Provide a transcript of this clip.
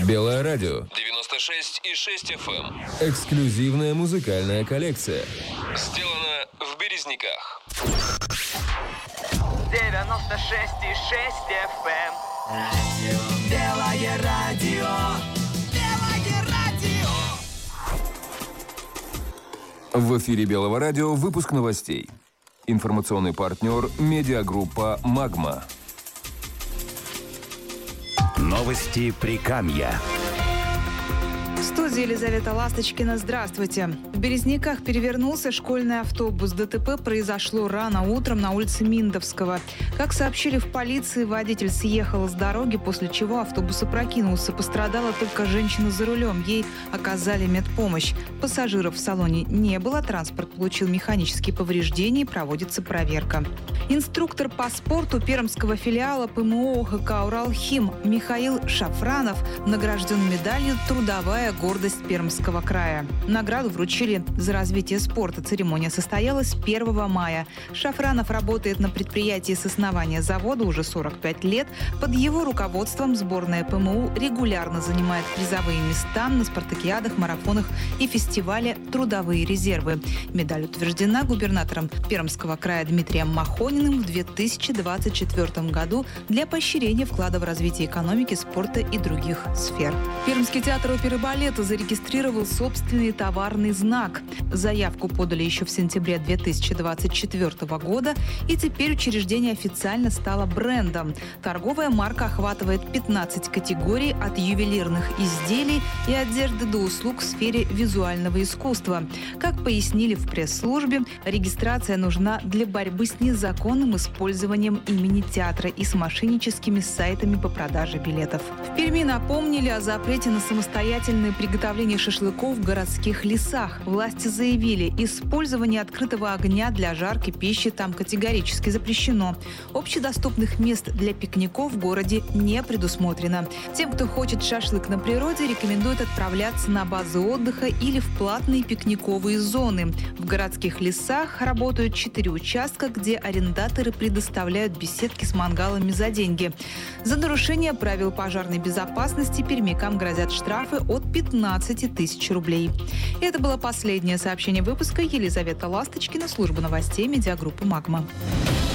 Белое радио. 96,6 FM. Эксклюзивная музыкальная коллекция. Сделано в Березниках. 96,6 FM. Белое радио. Белое радио. В эфире Белого радио выпуск новостей. Информационный партнер «Медиагруппа Магма». Новости Прикамья. В студии Елизавета Ласточкина. Здравствуйте. В Березниках перевернулся школьный автобус. ДТП произошло рано утром на улице Миндовского. Как сообщили в полиции, водитель съехал с дороги, после чего автобус опрокинулся. Пострадала только женщина за рулем. Ей оказали медпомощь. Пассажиров в салоне не было. Транспорт получил механические повреждения и проводится проверка. Инструктор по спорту пермского филиала ПМО ОХК «Уралхим» Михаил Шафранов награжден медалью «Трудовая гордость Пермского края». Награду вручили за развитие спорта. Церемония состоялась 1 мая. Шафранов работает на предприятии с основания завода уже 45 лет. Под его руководством сборная ПМУ регулярно занимает призовые места на спартакиадах, марафонах и фестивале «Трудовые резервы». Медаль утверждена губернатором Пермского края Дмитрием Махониным в 2024 году для поощрения вклада в развитие экономики, спорта и других сфер. Пермский театр оперы и балета зарегистрировал собственный товарный знак. Заявку подали еще в сентябре 2024 года, и теперь учреждение официально стало брендом. Торговая марка охватывает 15 категорий от ювелирных изделий и одежды до услуг в сфере визуального искусства. Как пояснили в пресс-службе, регистрация нужна для борьбы с незаконным использованием имени театра и с мошенническими сайтами по продаже билетов. В Перми напомнили о запрете на самостоятельное приготовление шашлыков в городских лесах. Власти заявили, использование открытого огня для жарки пищи там категорически запрещено. Общедоступных мест для пикников в городе не предусмотрено. Тем, кто хочет шашлык на природе, рекомендуют отправляться на базы отдыха или в платные пикниковые зоны. В городских лесах работают 4 участка, где арендаторы предоставляют беседки с мангалами за деньги. За нарушение правил пожарной безопасности пермякам грозят штрафы от 15 тысяч рублей. Это было последнее сообщение выпуска. Елизавета Ласточкина, служба новостей медиагруппы «Магма».